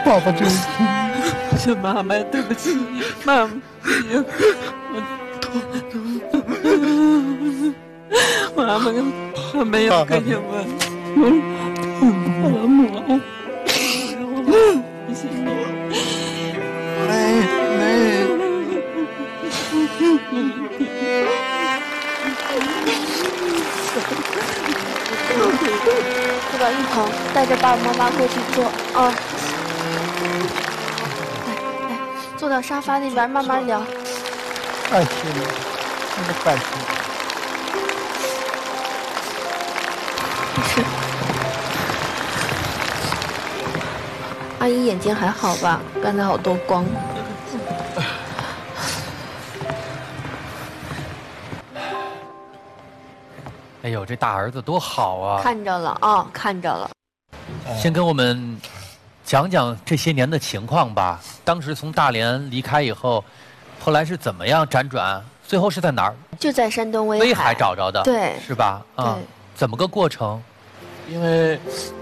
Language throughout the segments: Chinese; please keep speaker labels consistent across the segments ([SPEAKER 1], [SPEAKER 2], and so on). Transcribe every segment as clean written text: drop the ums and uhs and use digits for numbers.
[SPEAKER 1] 爸爸真是。
[SPEAKER 2] 是妈妈，对不起，妈妈，妈妈没有跟你们，谢谢你。
[SPEAKER 3] 这个一鹏带着爸爸妈妈过去坐啊，来，坐到沙发那边慢慢聊。
[SPEAKER 1] 哎天哪，真的拜托。
[SPEAKER 3] 没事。阿姨眼睛还好吧？刚才好多光。
[SPEAKER 4] 哎呦，这大儿子多好啊！
[SPEAKER 3] 看着了啊，看着了。
[SPEAKER 4] 先跟我们讲讲这些年的情况吧。当时从大连离开以后，后来是怎么样辗转？最后是在哪儿？
[SPEAKER 3] 就在山东威海
[SPEAKER 4] 找着的，
[SPEAKER 3] 对，
[SPEAKER 4] 是吧？啊，怎么个过程？
[SPEAKER 1] 因为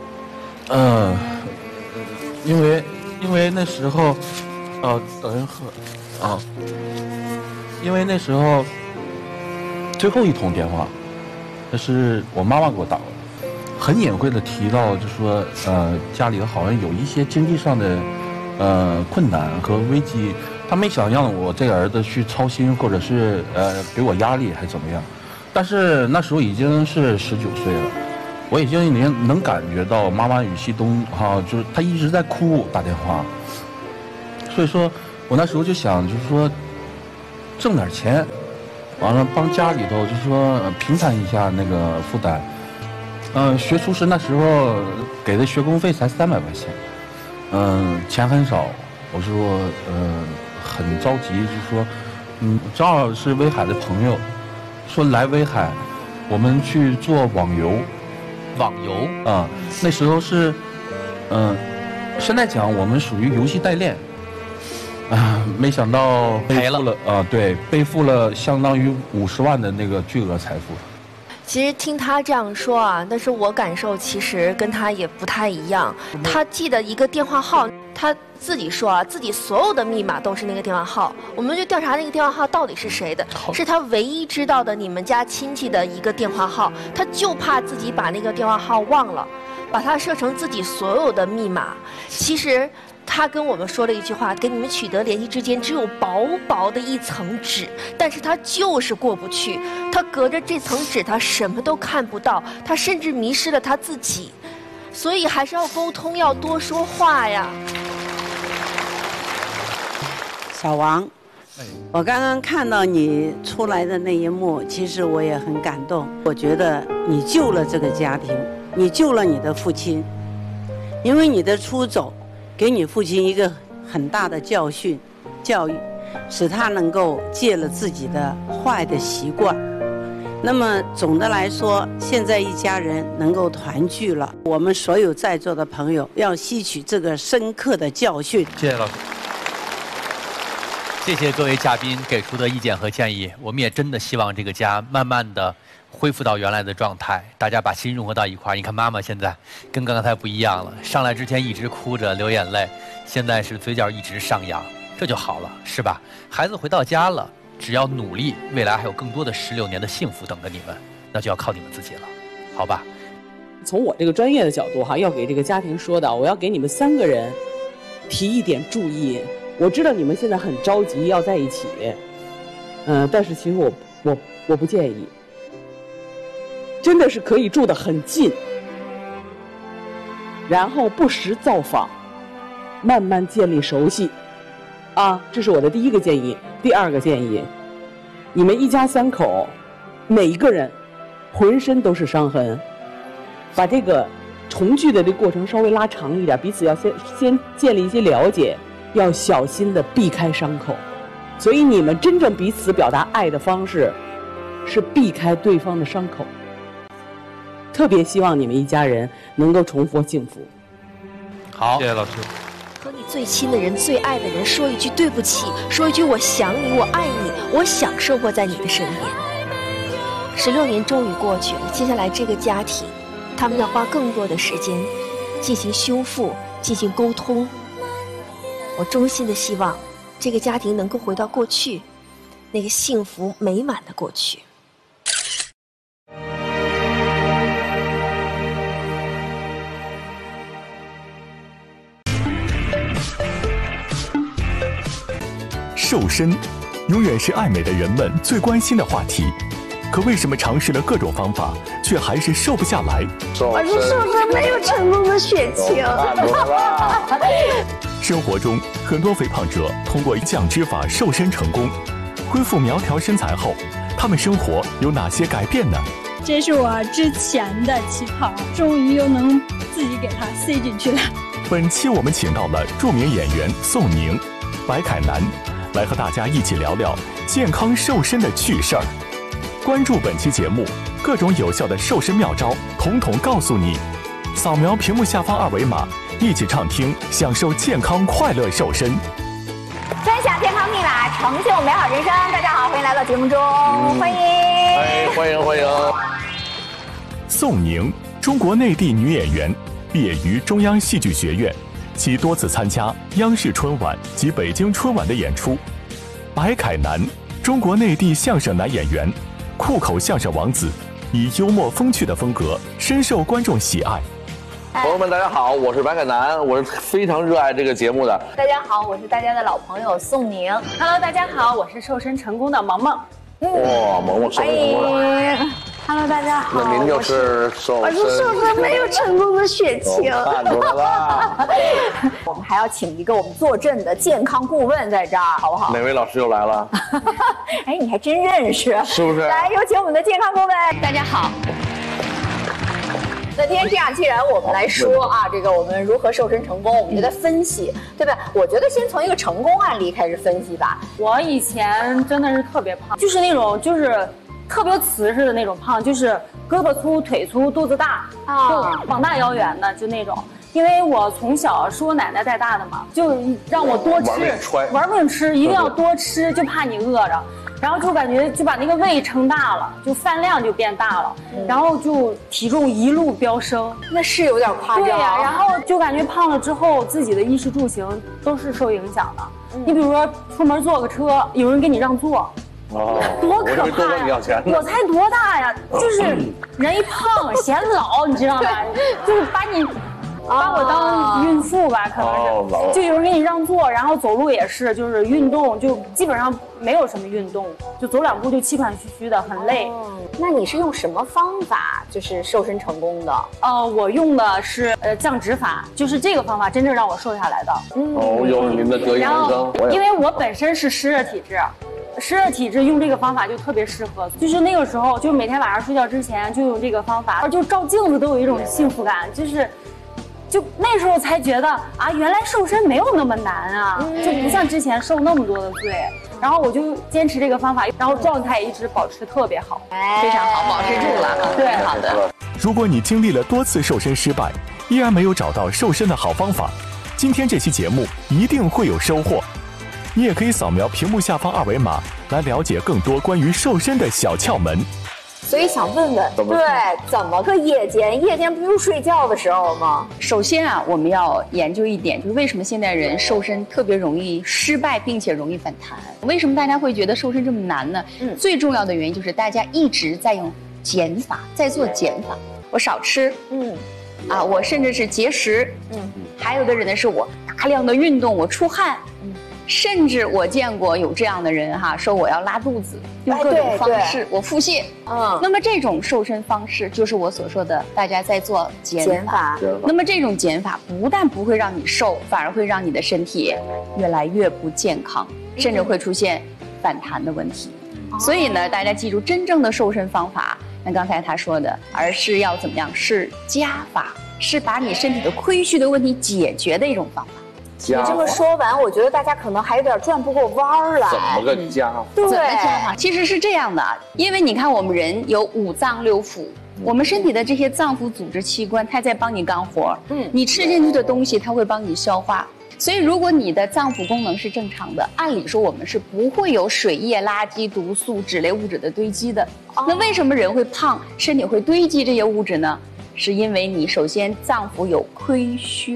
[SPEAKER 1] 那时候，等一会儿啊，因为那时候最后一通电话，那是我妈妈给我打的，很隐晦的提到，就说家里好像有一些经济上的困难和危机，他没想让我这个儿子去操心，或者是给我压力还怎么样，但是那时候已经是19岁了。我已经能感觉到妈妈语气中就是她一直在哭打电话，所以说我那时候就想，就是说挣点钱，完了帮家里头就是说平摊一下那个负担。学厨师那时候给的学工费才300块钱，钱很少。我说很着急，就是说正好是威海的朋友说来威海，我们去做网游。啊，那时候是，现在讲我们属于游戏代练，没想到背负了背负了相当于50万的那个巨额财富。
[SPEAKER 3] 其实听他这样说啊，但是我感受其实跟他也不太一样。他记得一个电话号，他自己说啊，自己所有的密码都是那个电话号。我们就调查那个电话号到底是谁的，是他唯一知道的你们家亲戚的一个电话号，他就怕自己把那个电话号忘了，把它设成自己所有的密码。其实他跟我们说了一句话，跟你们取得联系之间只有薄薄的一层纸，但是他就是过不去，他隔着这层纸他什么都看不到，他甚至迷失了他自己，所以还是要沟通，要多说话呀。
[SPEAKER 5] 小王，我刚刚看到你出来的那一幕，其实我也很感动。我觉得你救了这个家庭，你救了你的父亲，因为你的出走给你父亲一个很大的教育，使他能够戒了自己的坏的习惯。那么总的来说，现在一家人能够团聚了，我们所有在座的朋友要吸取这个深刻的教训。
[SPEAKER 4] 谢谢老师，谢谢各位嘉宾给出的意见和建议。我们也真的希望这个家慢慢的恢复到原来的状态，大家把心融合到一块儿。你看妈妈现在跟刚才不一样了，上来之前一直哭着流眼泪，现在是嘴角一直上扬，这就好了，是吧？孩子回到家了，只要努力，未来还有更多的16年的幸福等着你们，那就要靠你们自己了，好吧？
[SPEAKER 2] 从我这个专业的角度要给这个家庭说的，我要给你们3个人提一点注意。我知道你们现在很着急要在一起，但是其实我不建议。真的是可以住得很近，然后不时造访，慢慢建立熟悉，这是我的第1个建议。第2个建议，你们一家3口，每一个人浑身都是伤痕，把这个重聚的这个过程稍微拉长一点，彼此要先建立一些了解，要小心的避开伤口。所以你们真正彼此表达爱的方式是避开对方的伤口。特别希望你们一家人能够重获幸福。
[SPEAKER 4] 好，
[SPEAKER 1] 谢谢老师。
[SPEAKER 3] 和你最亲的人、最爱的人说一句对不起，说一句我想你、我爱你，我享受过在你的身边。16年终于过去了，接下来这个家庭，他们要花更多的时间进行修复、进行沟通， 我衷心的希望这个家庭能够回到过去，那个幸福美满的过去。
[SPEAKER 6] 瘦身永远是爱美的人们最关心的话题，可为什么尝试了各种方法，却还是瘦不下来？
[SPEAKER 3] 我是瘦身没有成功的血清。
[SPEAKER 6] 生活中，很多肥胖者通过降脂法瘦身成功，恢复苗条身材后，他们生活有哪些改变呢？
[SPEAKER 7] 这是我之前的旗袍，终于又能自己给它塞进去了。
[SPEAKER 6] 本期我们请到了著名演员宋宁、白凯南，来和大家一起聊聊健康瘦身的趣事儿。关注本期节目，各种有效的瘦身妙招，统统告诉你。扫描屏幕下方二维码，一起畅听，享受健康快乐瘦身。
[SPEAKER 8] 分享健康密码，成就美好人生。大家好，欢迎来到节目中，欢迎，
[SPEAKER 1] 欢迎。
[SPEAKER 6] 宋宁，中国内地女演员，毕业于中央戏剧学院，其多次参加央视春晚及北京春晚的演出。白凯南，中国内地相声男演员，酷口相声王子，以幽默风趣的风格深受观众喜爱。
[SPEAKER 1] 朋友们，大家好，我是白凯南，我是非常热爱这个节目的。
[SPEAKER 8] 大家好，我是大家的老朋友宋宁。
[SPEAKER 7] Hello， 大家好，我是瘦身成功的萌萌。
[SPEAKER 1] 哇，萌萌瘦身成功了。
[SPEAKER 8] Hello， 大家好。
[SPEAKER 1] 那您就是瘦身
[SPEAKER 3] 没有成功的血清。
[SPEAKER 1] 看出来了。
[SPEAKER 8] 我们还要请一个我们坐镇的健康顾问在这儿，好不好？
[SPEAKER 1] 哪位老师又来了？
[SPEAKER 8] 哎，你还真认识，
[SPEAKER 1] 是不是？
[SPEAKER 8] 来，有请我们的健康顾问。大家好。那今天这样，既然我们来说啊，这个我们如何瘦身成功，我们就在分析，对吧？我觉得先从一个成功案例开始分析吧。
[SPEAKER 7] 我以前真的是特别胖，就是那种特别瓷实的那种胖，就是胳膊粗、腿粗、肚子大，就膀大腰圆的，就那种。因为我从小是我奶奶带大的嘛，就让我多吃，玩命吃，一定要多吃，就怕你饿着。然后就感觉就把那个胃撑大了，就饭量就变大了，然后就体重一路飙升，
[SPEAKER 8] 那是有点夸张。
[SPEAKER 7] 对呀，然后就感觉胖了之后，自己的衣食住行都是受影响的。你比如说出门坐个车，有人给你让座，多可怕呀！我才多大呀？就是人一胖显老，你知道吗？就是把我当孕妇吧，可能是，就有人给你让座，然后走路也是，就是运动就基本上没有什么运动，就走两步就气喘吁吁的，很累。
[SPEAKER 8] 那你是用什么方法就是瘦身成功的？
[SPEAKER 7] 我用的是降脂法，就是这个方法真正让我瘦下来的。
[SPEAKER 1] 又是您的得意人生。
[SPEAKER 7] 因为我本身是湿热体质。湿热体质用这个方法就特别适合，就是那个时候，就每天晚上睡觉之前就用这个方法，就照镜子都有一种幸福感，就那时候才觉得啊，原来瘦身没有那么难啊，就不像之前受那么多的罪。然后我就坚持这个方法，然后状态一直保持特别好，
[SPEAKER 8] 非常好，保持住了。对，好的。
[SPEAKER 6] 如果你经历了多次瘦身失败，依然没有找到瘦身的好方法，今天这期节目一定会有收获。你也可以扫描屏幕下方二维码来了解更多关于瘦身的小窍门。
[SPEAKER 8] 所以想问问，怎么个夜间？夜间不用睡觉的时候吗？
[SPEAKER 9] 首先啊，我们要研究一点，就是为什么现代人瘦身特别容易失败，并且容易反弹？为什么大家会觉得瘦身这么难呢？最重要的原因就是大家一直在用减法，在做减法。我少吃，我甚至是节食，还有的人呢是我大量的运动，我出汗，甚至我见过有这样的人说我要拉肚子，用各种方式，我腹泻。那么这种瘦身方式就是我所说的大家在做减法。那么这种减法不但不会让你瘦，反而会让你的身体越来越不健康，甚至会出现反弹的问题。所以呢，大家记住，真正的瘦身方法，那刚才他说的，而是要怎么样？是加法，是把你身体的亏虚的问题解决的一种方法。
[SPEAKER 8] 你这么说完，我觉得大家可能还有点转不过弯儿来。
[SPEAKER 1] 怎么个加法？
[SPEAKER 8] 对，
[SPEAKER 9] 怎么加法？其实是这样的，因为你看我们人有五脏六腑，我们身体的这些脏腑组织器官，它在帮你干活。你吃进去的东西，它会帮你消化。所以如果你的脏腑功能是正常的，按理说我们是不会有水液、垃圾、毒素、脂类物质的堆积的。那为什么人会胖，身体会堆积这些物质呢？是因为你首先脏腑有亏虚了。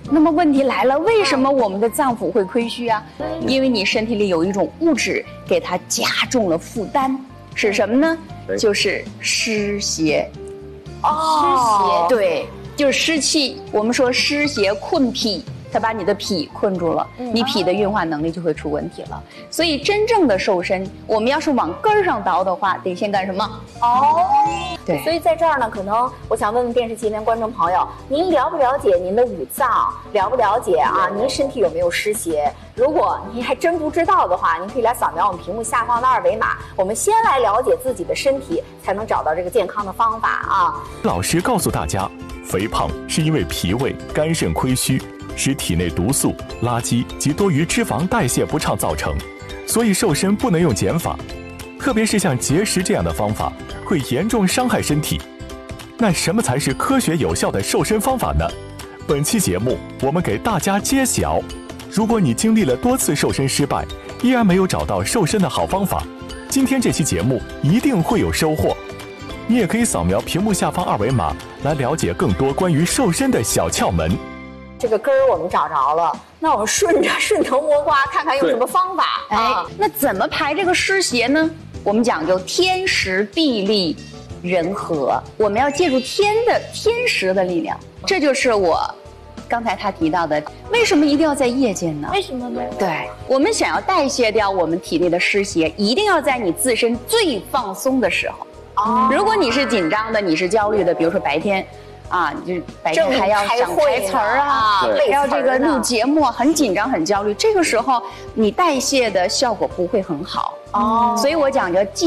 [SPEAKER 9] 那么问题来了，为什么我们的脏腑会亏虚啊？因为你身体里有一种物质给它加重了负担，是什么呢？就是湿邪。湿邪，对，就是湿气。我们说湿邪困脾，它把你的脾困住了，你脾的运化能力就会出问题了。所以真正的瘦身，我们要是往根儿上倒的话，得先干什么？对。
[SPEAKER 8] 所以在这儿呢，可能我想问问电视机前观众朋友，您了不了解您的五脏？了不了解啊？您身体有没有湿邪？如果您还真不知道的话，您可以来扫描我们屏幕下方的2维码。我们先来了解自己的身体，才能找到这个健康的方法啊。
[SPEAKER 6] 老师告诉大家，肥胖是因为脾胃、肝肾亏虚，使体内毒素、垃圾及多余脂肪代谢不畅造成，所以瘦身不能用减法，特别是像节食这样的方法，会严重伤害身体。那什么才是科学有效的瘦身方法呢？本期节目我们给大家揭晓。如果你经历了多次瘦身失败，依然没有找到瘦身的好方法，今天这期节目一定会有收获。你也可以扫描屏幕下方2维码来了解更多关于瘦身的小窍门。
[SPEAKER 8] 这个根儿我们找着了，那我们顺藤摸瓜，看看用什么方法。
[SPEAKER 9] 那怎么排这个湿邪呢？我们讲究天时地利人和，我们要借助天时的力量。这就是我刚才他提到的，为什么一定要在夜间呢？
[SPEAKER 8] 为什么呢？
[SPEAKER 9] 对，我们想要代谢掉我们体内的湿邪，一定要在你自身最放松的时候。如果你是紧张的，你是焦虑的，比如说白天就是白天还要想台词儿还要这个录节目，很紧张很焦虑，这个时候你代谢的效果不会很好。所以我讲究